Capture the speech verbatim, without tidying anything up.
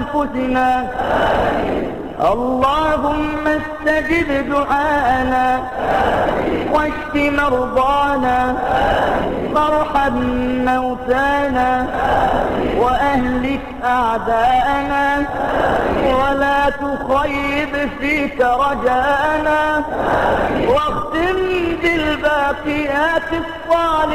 أنفسنا. اللهم استجب دعاءنا واشف مرضانا وارحم موتانا وأهلك أعداءنا ولا تخيب فيك رجاءنا واختم بالباقيات الصالحات